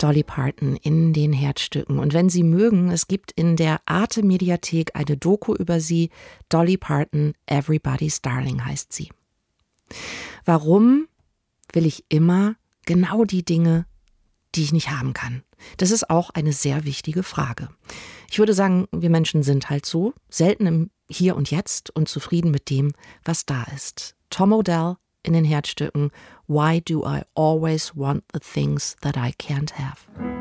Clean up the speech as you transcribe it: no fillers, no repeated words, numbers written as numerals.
Dolly Parton in den Herzstücken. Und wenn Sie mögen, es gibt in der Arte-Mediathek eine Doku über sie. Dolly Parton, Everybody's Darling heißt sie. Warum will ich immer genau die Dinge, die ich nicht haben kann? Das ist auch eine sehr wichtige Frage. Ich würde sagen, wir Menschen sind halt so, selten im Hier und Jetzt und zufrieden mit dem, was da ist. Tom Odell in den Herzstücken Why Do I Always Want the Things That I Can't Have?